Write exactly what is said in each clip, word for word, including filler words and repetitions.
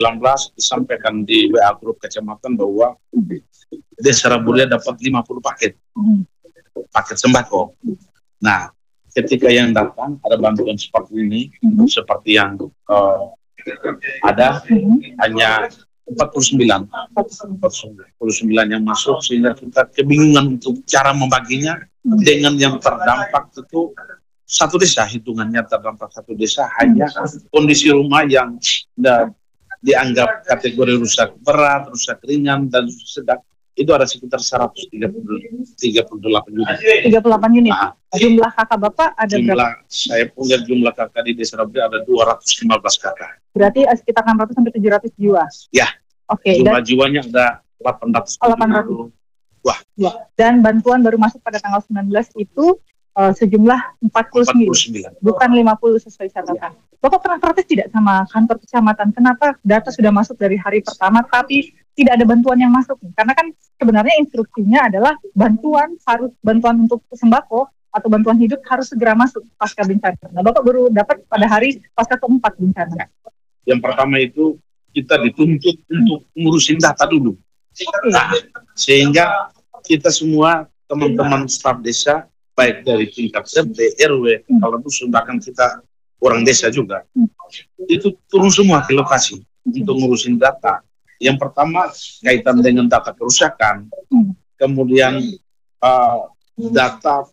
sembilan belas disampaikan di W A grup kecamatan bahwa Desa Raburia dapat lima puluh paket paket sembako. Nah, ketika yang datang ada bantuan seperti ini, mm-hmm. seperti yang uh, ada mm-hmm. hanya empat puluh sembilan yang masuk, sehingga kita kebingungan untuk cara membaginya mm-hmm. dengan yang terdampak itu satu desa, hitungannya terdampak satu desa hanya kondisi rumah yang uh, dianggap kategori rusak berat, rusak ringan, dan sedang. Itu ada sekitar seratus tiga puluh delapan unit. tiga puluh delapan unit. Nah, jumlah kakak Bapak ada jumlah, berapa? Saya punya jumlah kakak di Desa Raburia ada dua ratus lima belas kakak. Berarti sekitar enam ratus sampai tujuh ratus jiwa. Ya. Oke. Okay, jumlah dan, jiwanya ada delapan ratus. delapan ratus. Wah. Ya. Dan bantuan baru masuk pada tanggal sembilan belas itu uh, sejumlah empat puluh sembilan, bukan lima puluh sesuai catatan. Ya. Bapak pernah protes tidak sama kantor kecamatan? Kenapa data sudah masuk dari hari pertama tapi tidak ada bantuan yang masuk? Karena kan sebenarnya instruksinya adalah bantuan harus bantuan untuk sembako atau bantuan hidup harus segera masuk pasca bencana. Nah, Bapak baru dapat pada hari pasca keempat bencana. Yang pertama itu kita dituntut hmm. untuk ngurusin data dulu. Nah, sehingga kita semua teman-teman staf desa baik dari tingkat R T, R W, hmm. kalau dusun bahkan kita orang desa juga, hmm. itu turun semua ke lokasi hmm. untuk ngurusin data. Yang pertama kaitan dengan data kerusakan, hmm. kemudian uh, data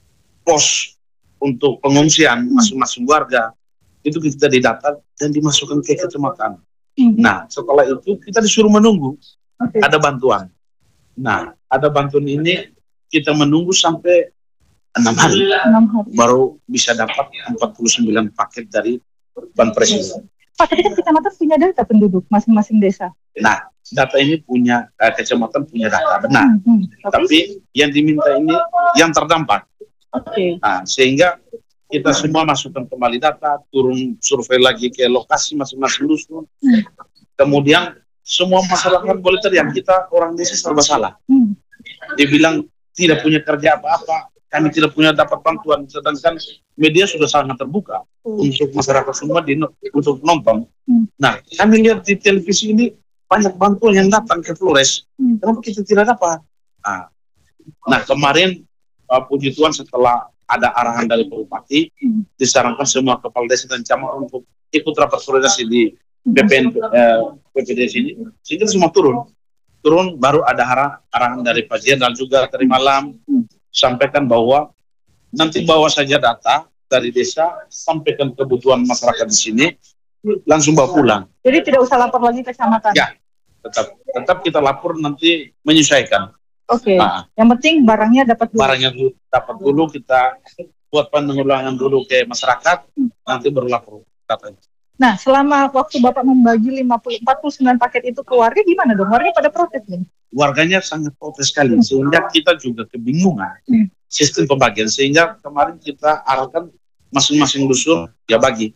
pos untuk pengungsian hmm. masing-masing warga, itu kita didata dan dimasukkan ke kecamatan. Hmm. Nah, setelah itu kita disuruh menunggu okay. ada bantuan. Nah, ada bantuan ini kita menunggu sampai enam hari, enam hari baru bisa dapat empat puluh sembilan paket dari Ban Presiden. Pak, tapi kan kecamatan punya data penduduk masing-masing desa. Nah, data ini punya uh, kecamatan punya data benar, hmm, hmm. tapi, tapi yang diminta ini yang terdampak. Oke. Okay. Nah, sehingga kita semua masukkan kembali data, turun survei lagi ke lokasi masing-masing dusun. Hmm. Kemudian semua masyarakat boleh teriak, kita orang desa serba salah. Hmm. Dia bilang tidak punya kerja apa-apa. Kami tidak punya dapat bantuan, sedangkan media sudah sangat terbuka hmm. untuk masyarakat semua di, untuk nonton. Hmm. Nah, kami lihat di televisi ini banyak bantuan yang datang ke Flores. Hmm. Kenapa kita tidak dapat? Nah, nah kemarin uh, puji Tuhan setelah ada arahan dari Bupati, hmm. disarankan semua kepala desa dan camat untuk ikut rapat koordinasi di B P N uh, B P D S ini, sehingga semua turun. Turun baru ada arah, arahan dari Pak Jenderal juga tadi malam. Hmm. Sampaikan bahwa nanti bawa saja data dari desa, sampaikan kebutuhan masyarakat di sini, langsung bawa pulang. Jadi tidak usah lapor lagi ke kecamatan? Ya, tetap tetap kita lapor nanti menyesuaikan. Oke, okay. Nah, yang penting barangnya dapat dulu. Barangnya dulu, dapat dulu, kita buat penanggulangan dulu ke masyarakat, hmm. nanti baru lapor datanya. Nah, selama waktu Bapak membagi lima puluh, empat puluh sembilan paket itu ke warga, gimana dong? Warga pada protes nih? Warganya sangat protes sekali, hmm. sehingga kita juga kebingungan hmm. sistem pembagian. Sehingga kemarin kita arahkan masing-masing dusun ya bagi.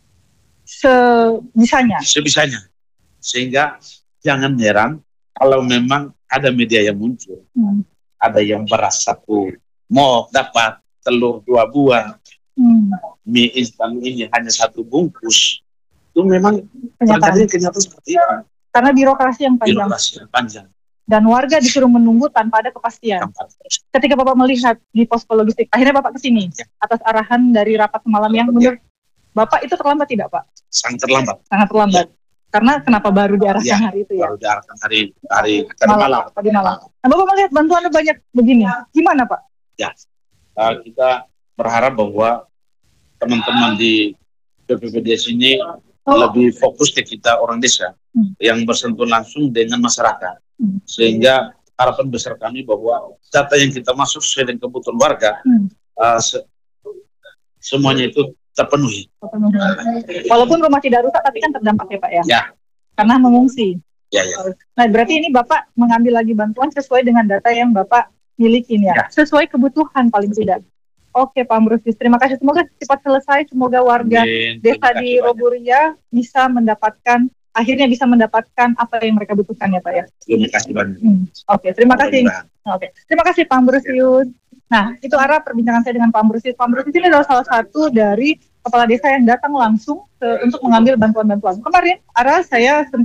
Sebisanya? Sebisanya. Sehingga jangan heran kalau memang ada media yang muncul. Hmm. Ada yang beras satu, mau dapat telur dua buah, hmm. mie instan ini hanya satu bungkus. Itu memang terjadi kenyataan seperti itu. Karena birokrasi yang panjang. Birokrasi yang panjang. Dan warga disuruh menunggu tanpa ada kepastian. Tanpa. Ketika Bapak melihat di posko logistik, akhirnya Bapak ke sini ya. Atas arahan dari rapat semalam yang menurut ya. Bapak itu terlambat tidak, Pak? Sangat terlambat. Sangat terlambat. Ya. Karena kenapa baru diarahkan ya, hari itu ya? Baru diarahkan hari hari tadi malam. Tadi malam. Nah, Bapak melihat bantuan banyak begini, gimana, Pak? Ya, uh, kita berharap bahwa teman-teman di B P P D S ini oh. lebih fokus ke kita orang desa hmm. yang bersentuhan langsung dengan masyarakat. Hmm. Sehingga harapan besar kami bahwa data yang kita masuk sesuai dengan kebutuhan warga hmm. uh, se semuanya itu terpenuhi. terpenuhi. Walaupun rumah tidak rusak tapi kan terdampak ya Pak ya? Ya. Karena mengungsi. Ya, ya. Nah berarti ini Bapak mengambil lagi bantuan sesuai dengan data yang Bapak miliki ya? Ya. Sesuai kebutuhan paling tidak. Oke Pak Ambrosius, terima kasih. Semoga cepat selesai. Semoga warga Amin. Desa di Raburia bisa mendapatkan akhirnya bisa mendapatkan apa yang mereka butuhkan ya Pak ya. Terima kasih banyak. Hmm. Oke, terima kasih. Oke, terima kasih Pak Ambrosius. Nah, itu arah perbincangan saya dengan Pak Ambrosius. Pak Ambrosius ini adalah salah satu dari kepala desa yang datang langsung ke, untuk mengambil bantuan-bantuan. Kemarin arah saya sempat